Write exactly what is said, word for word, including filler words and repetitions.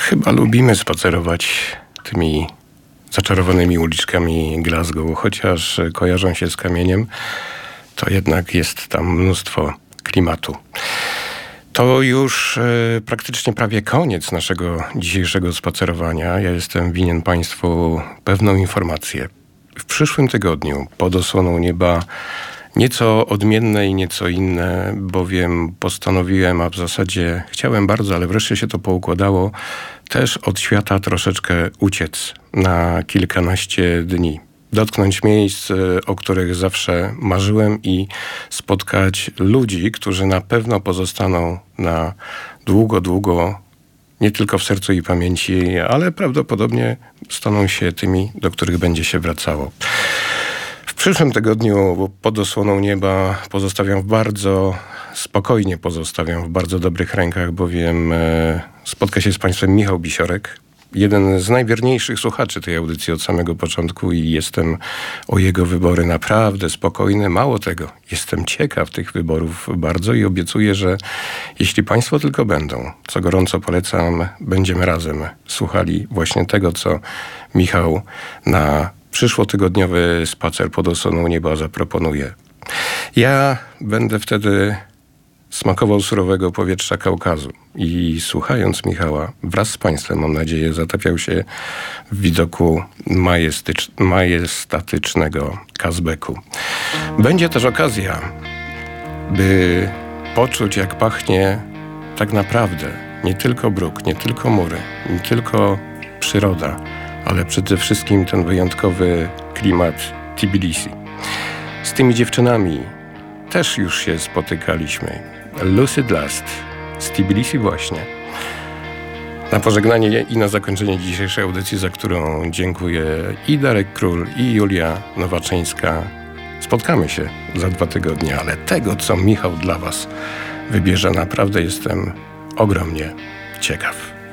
Chyba lubimy spacerować tymi zaczarowanymi uliczkami Glasgow, chociaż kojarzą się z kamieniem, to jednak jest tam mnóstwo klimatu. To już e, praktycznie prawie koniec naszego dzisiejszego spacerowania. Ja jestem winien Państwu pewną informację. W przyszłym tygodniu pod osłoną nieba nieco odmienne i nieco inne, bowiem postanowiłem, a w zasadzie chciałem bardzo, ale wreszcie się to poukładało, też od świata troszeczkę uciec na kilkanaście dni. Dotknąć miejsc, o których zawsze marzyłem i spotkać ludzi, którzy na pewno pozostaną na długo, długo, nie tylko w sercu i pamięci, ale prawdopodobnie staną się tymi, do których będzie się wracało. W przyszłym tygodniu pod osłoną nieba pozostawiam w bardzo, spokojnie pozostawiam w bardzo dobrych rękach, bowiem e, spotka się z Państwem Michał Bisiorek, jeden z najwierniejszych słuchaczy tej audycji od samego początku i jestem o jego wybory naprawdę spokojny. Mało tego, jestem ciekaw tych wyborów bardzo i obiecuję, że jeśli Państwo tylko będą, co gorąco polecam, będziemy razem słuchali właśnie tego, co Michał na przyszłotygodniowy spacer pod osłoną nieba zaproponuje. Ja będę wtedy smakował surowego powietrza Kaukazu i słuchając Michała wraz z Państwem, mam nadzieję, zatapiał się w widoku majestycz- majestatycznego Kazbeku. Będzie też okazja, by poczuć, jak pachnie tak naprawdę nie tylko bruk, nie tylko mury, nie tylko przyroda, ale przede wszystkim ten wyjątkowy klimat Tbilisi. Z tymi dziewczynami też już się spotykaliśmy. Lucid Last z Tbilisi właśnie. Na pożegnanie i na zakończenie dzisiejszej audycji, za którą dziękuję i Darek Król, i Julia Nowaczyńska. Spotkamy się za dwa tygodnie, ale tego, co Michał dla Was wybierze, naprawdę jestem ogromnie ciekaw.